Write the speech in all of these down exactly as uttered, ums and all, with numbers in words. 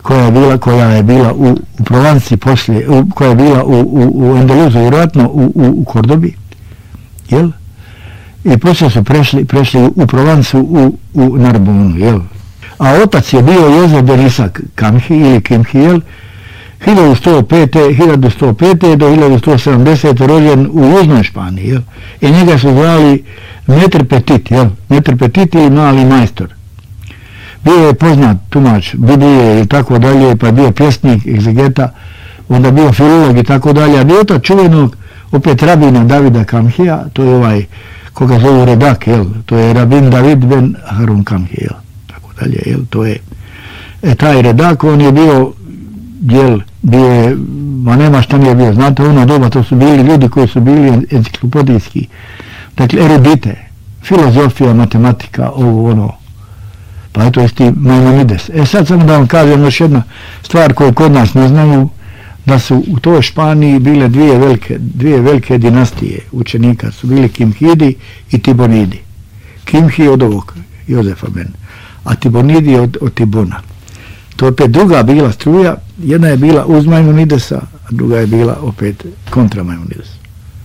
koja je bila, koja je bila u, u Provanci poslije, u, koja je bila u, u, u Andaluzu, vjerojatno u, u, u Kordobi, jel? I poslije su prešli, prešli u Provancu u, u Narbonu, jel? A otac je bio Jozef Benisa Kamhi ili Kimhi, jel? hiljadu sto pete do hiljadu sto sedamdesete rođen u Južnoj Španiji, jel? I njega su zvali Metr Petit, jel? Metr Petit ili mali majstor. Bio je poznat tumač Biblije i tako dalje, pa je bio pjesnik, egzegeta, onda bio filolog i tako dalje, a bio otac čuvenog opet rabina Davida Kamhija, to je ovaj, koga zovu Redak, jel? To je rabin David ben Harun Kamhi, jel? Tako dalje, jel? To je, e, taj Redak, on je bio, jel, bio je, ma nema šta nije bio, znate, ono doba, to su bili ljudi koji su bili enciklopedijski, dakle, erudite, filozofija, matematika, ovo, ono, pa eto isti Maimonides. E sad samo da vam kažem još jedna stvar koju kod nas ne znaju, da su u toj Španiji bile dvije velike, dvije velike dinastije učenika, su bili Kimhidi i Tibonidi. Kimhi od ovog Jozefa Ben, a Tibonidi od, od Tibona. To je opet druga bila struja, jedna je bila uz Maimonidesa, a druga je bila opet kontra Maimonidesa.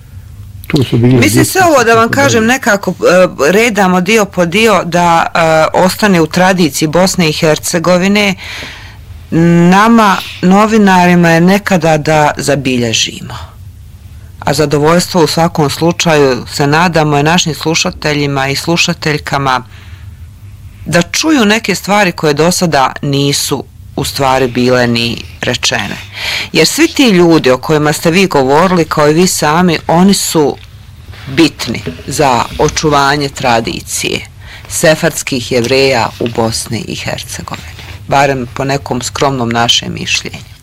Mislim se ovo da vam kažem nekako uh, redamo dio po dio da uh, ostane u tradiciji Bosne i Hercegovine. Nama novinarima je nekada da zabilježimo, a zadovoljstvo u svakom slučaju se nadamo je našim slušateljima i slušateljkama da čuju neke stvari koje do sada nisu u stvari bile ni rečene. Jer svi ti ljudi o kojima ste vi govorili, kao i vi sami, oni su bitni za očuvanje tradicije sefardskih Jevreja u Bosni i Hercegovini. Barem po nekom skromnom našem mišljenju.